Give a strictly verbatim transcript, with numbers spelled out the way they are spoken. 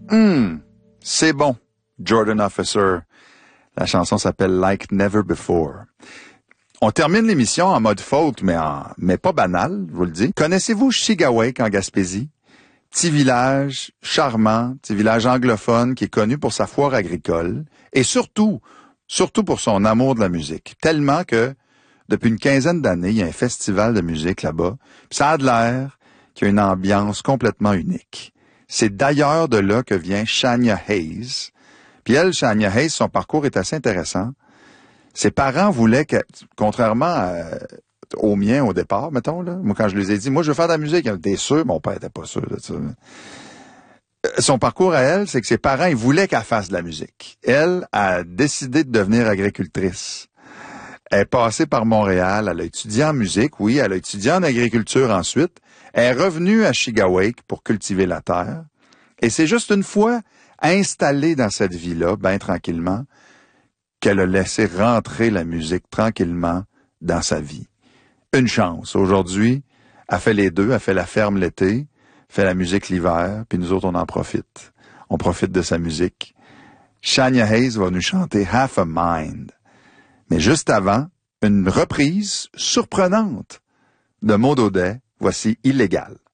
Hum, c'est bon, Jordan Officer. La chanson s'appelle Like Never Before. On termine l'émission en mode folk, mais en, mais pas banal, je vous le dis. Connaissez-vous Chigawake en Gaspésie? Petit village charmant, petit village anglophone qui est connu pour sa foire agricole et surtout, surtout pour son amour de la musique. Tellement que, depuis une quinzaine d'années, il y a un festival de musique là-bas. Puis ça a de l'air qu'il y a une ambiance complètement unique. C'est d'ailleurs de là que vient Shania Hayes. Puis elle, Shania Hayes, son parcours est assez intéressant. Ses parents voulaient que, contrairement à, au mien au départ, mettons, là, moi quand je les ai dit, moi je veux faire de la musique, ils étaient sûrs, mon père était pas sûr de ça. Son parcours à elle, c'est que ses parents, ils voulaient qu'elle fasse de la musique. Elle a décidé de devenir agricultrice. Elle est passée par Montréal, elle a étudié en musique, oui, elle a étudié en agriculture ensuite. Elle est revenue à Chigawake pour cultiver la terre. Et c'est juste une fois installée dans cette vie-là, bien tranquillement, qu'elle a laissé rentrer la musique tranquillement dans sa vie. Une chance. Aujourd'hui, elle fait les deux, elle fait la ferme l'été, fait la musique l'hiver, puis nous autres, on en profite. On profite de sa musique. Shania Hayes va nous chanter Half a Mind. Mais juste avant, une reprise surprenante de Maud Audet, voici Illégal.